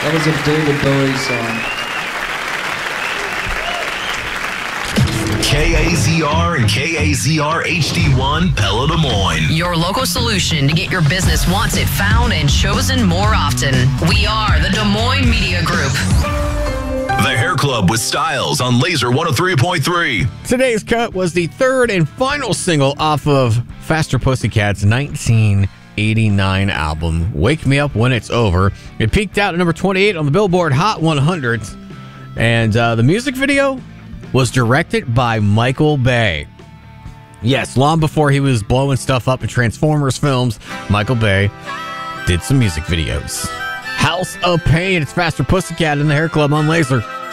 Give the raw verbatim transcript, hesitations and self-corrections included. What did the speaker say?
That was a David Bowie song. K A Z R and K A Z R H D one, Pella, Des Moines. Your local solution to get your business wanted, found, and chosen more often. We are the Des Moines Media Group. The Hair Club with Styles on Laser one oh three point three. Today's cut was the third and final single off of Faster Pussycat's nineteen eighty-nine album, Wake Me Up When It's Over. It peaked out at number twenty-eight on the Billboard Hot one hundred. And uh, the music video was directed by Michael Bay. Yes, long before he was blowing stuff up in Transformers films, Michael Bay did some music videos. House of Pain, it's Faster Pussycat in the Hair Club on Laser.